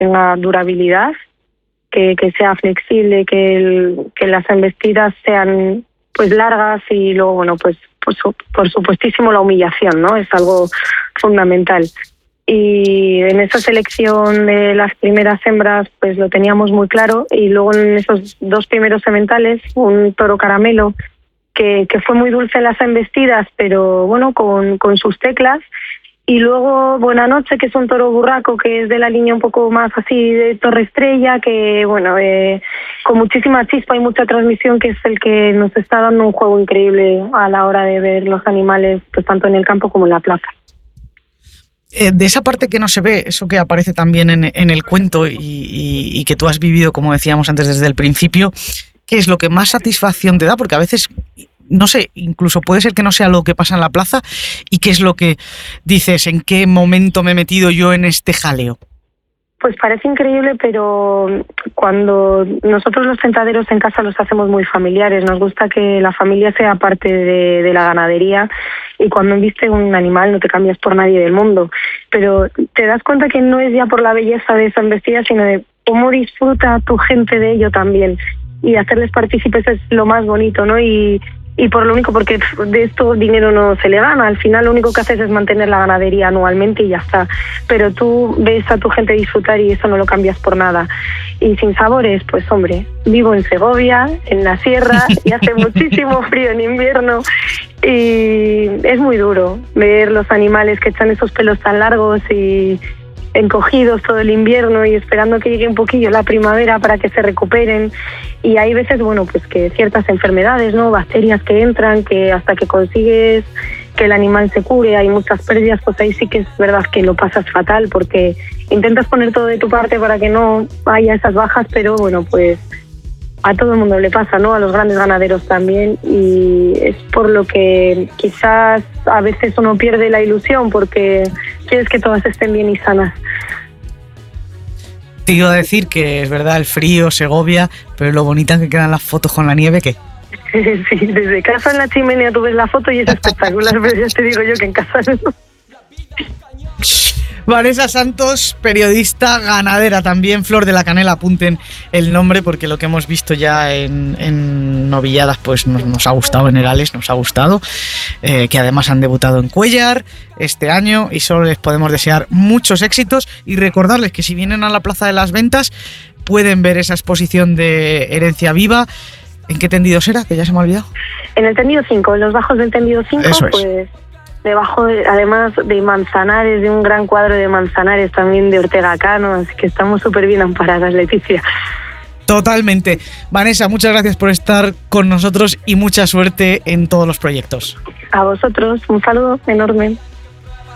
tenga durabilidad, que sea flexible, que las embestidas sean pues largas y luego, bueno, pues por supuestísimo la humillación, ¿no? Es algo fundamental. Y en esa selección de las primeras hembras pues lo teníamos muy claro, y luego en esos 2 primeros sementales un toro caramelo que fue muy dulce en las embestidas, pero bueno, con sus teclas. Y luego Buena Noche, que es un toro burraco, que es de la línea un poco más así de Torre Estrella, que bueno, con muchísima chispa y mucha transmisión, que es el que nos está dando un juego increíble a la hora de ver los animales, pues tanto en el campo como en la plaza. De esa parte que no se ve, eso que aparece también en el cuento y que tú has vivido, como decíamos antes, desde el principio, ¿qué es lo que más satisfacción te da? Porque a veces, no sé, incluso puede ser que no sea lo que pasa en la plaza, y qué es lo que dices, ¿en qué momento me he metido yo en este jaleo? Pues parece increíble, pero cuando nosotros los tentaderos en casa los hacemos muy familiares, nos gusta que la familia sea parte de la ganadería, y cuando embiste un animal no te cambias por nadie del mundo, pero te das cuenta que no es ya por la belleza de esa embestida, sino de cómo disfruta tu gente de ello también, y hacerles partícipes es lo más bonito, ¿no? Y por lo único, porque de esto dinero no se le gana, al final lo único que haces es mantener la ganadería anualmente y ya está, pero tú ves a tu gente disfrutar y eso no lo cambias por nada. Y sin sabores, pues hombre, vivo en Segovia, en la sierra, y hace muchísimo frío en invierno, y es muy duro ver los animales que echan esos pelos tan largos y encogidos todo el invierno y esperando que llegue un poquillo la primavera para que se recuperen. Y hay veces, bueno, pues que ciertas enfermedades, ¿no? Bacterias que entran, que hasta que consigues que el animal se cure hay muchas pérdidas, pues ahí sí que es verdad que lo pasas fatal, porque intentas poner todo de tu parte para que no haya esas bajas, pero bueno, pues a todo el mundo le pasa, ¿no? A los grandes ganaderos también, y es por lo que quizás a veces uno pierde la ilusión, porque quieres que todas estén bien y sanas. Te iba a decir que es verdad el frío, Segovia, pero lo bonita que quedan las fotos con la nieve, ¿qué? Sí, desde casa en la chimenea tú ves la foto y es espectacular, pero ya te digo yo que en casa no. Vanessa Santos, periodista, ganadera también, Flor de la Canela, apunten el nombre porque lo que hemos visto ya en novilladas pues nos ha gustado, en Herales nos ha gustado, que además han debutado en Cuéllar este año, y solo les podemos desear muchos éxitos y recordarles que si vienen a la Plaza de las Ventas pueden ver esa exposición de Herencia Viva. ¿En qué tendido será? Que ya se me ha olvidado. En el tendido 5, en los bajos del tendido 5, pues debajo, además de Manzanares, de un gran cuadro de Manzanares, también de Ortega Cano, así que estamos súper bien amparadas, Leticia. Totalmente. Vanessa, muchas gracias por estar con nosotros y mucha suerte en todos los proyectos. A vosotros, un saludo enorme.